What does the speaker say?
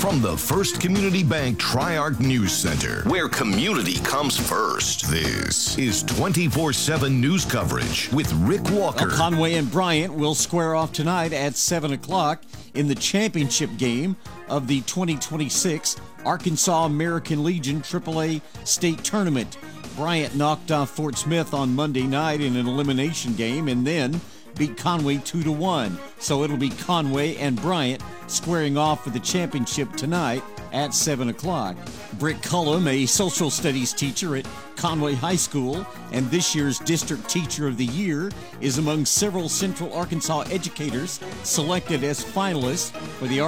From the First Community Bank Tri-Arc News Center, where community comes first, this is 24/7 news coverage with Rick Walker. Well, Conway and Bryant will square off tonight at 7 o'clock in the championship game of the 2026 Arkansas American Legion AAA State Tournament. Bryant knocked off Fort Smith on Monday night in an elimination game and then beat Conway 2-1. So it'll be Conway and Bryant squaring off for the championship tonight at 7 o'clock. Britt Cullum, a social studies teacher at Conway High School and this year's District Teacher of the Year, is among several Central Arkansas educators selected as finalists for the